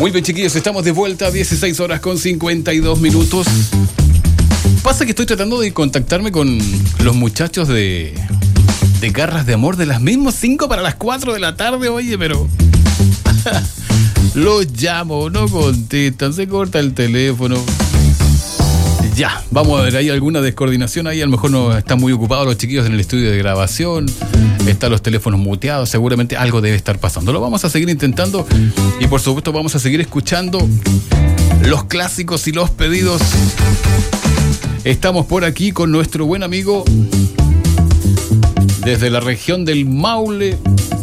Muy bien, chiquillos, estamos de vuelta a 16 horas con 52 minutos. Pasa que estoy tratando de contactarme con los muchachos de Garras de Amor de las mismas 5 para las 4 de la tarde, oye, pero los llamo, no contestan, se corta el teléfono. Ya, vamos a ver, hay alguna descoordinación ahí, a lo mejor no están muy ocupados los chiquillos en el estudio de grabación, están los teléfonos muteados, seguramente algo debe estar pasando. Lo vamos a seguir intentando y por supuesto vamos a seguir escuchando los clásicos y los pedidos. Estamos por aquí con nuestro buen amigo desde la región del Maule,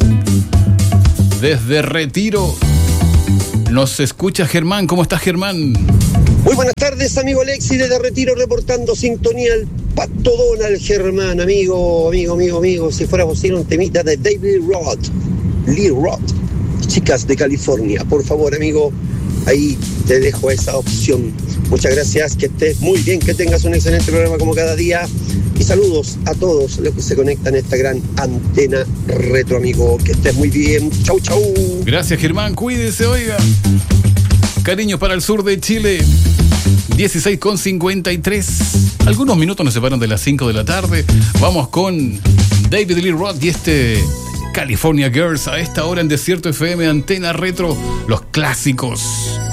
desde Retiro. Nos escucha Germán. ¿Cómo estás, Germán? Muy buenas tardes, amigo Alexis, desde Retiro, reportando sintonía al Pato Donald, Germán, amigo. Si fuera posible un temita de David Lee Roth, Chicas de California. Por favor, amigo, ahí te dejo esa opción. Muchas gracias, que estés muy bien, que tengas un excelente programa como cada día. Y saludos a todos los que se conectan a esta gran antena retro, amigo. Que estés muy bien. Chau, chau. Gracias, Germán. Cuídese, oiga. Cariños para el sur de Chile. 16:53. Algunos minutos nos separan de las 5 de la tarde. Vamos con David Lee Roth y California Girls a esta hora en Desierto FM, antena retro, los clásicos.